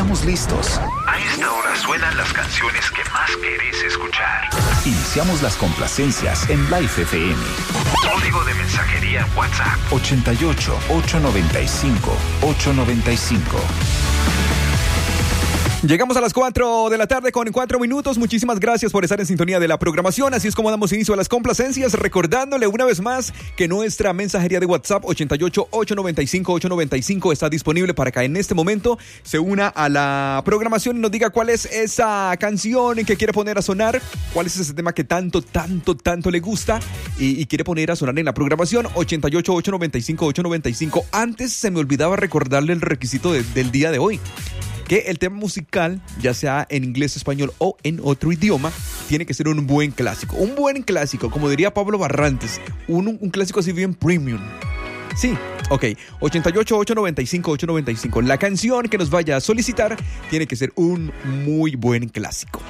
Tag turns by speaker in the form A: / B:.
A: estamos listos.
B: A esta hora suenan las canciones que más querés escuchar.
A: Iniciamos las complacencias en Life FM.
B: Código de mensajería en WhatsApp.
A: 88 895 895.
C: Llegamos a las 4 de la tarde con 4 minutos. Muchísimas gracias por estar en sintonía de la programación. Así es como damos inicio a las complacencias, recordándole una vez más que nuestra mensajería de WhatsApp 88 895 895 está disponible para que en este momento se una a la programación y nos diga cuál es esa canción que quiere poner a sonar, cuál es ese tema que tanto le gusta y quiere poner a sonar en la programación. 88 895 895. Antes se me olvidaba recordarle el requisito del día de hoy, que el tema musical, ya sea en inglés, español o en otro idioma, tiene que ser un buen clásico. Un buen clásico, como diría Pablo Barrantes, un clásico así bien premium. Sí, ok. 88 895 895. La canción que nos vaya a solicitar tiene que ser un muy buen clásico.